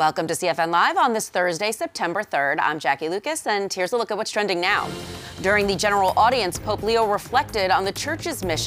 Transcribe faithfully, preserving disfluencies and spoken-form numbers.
Welcome to C F N Live on this Thursday, September third. I'm Jackie Lucas, and here's a look at what's trending now. During the general audience, Pope Leo reflected on the church's mission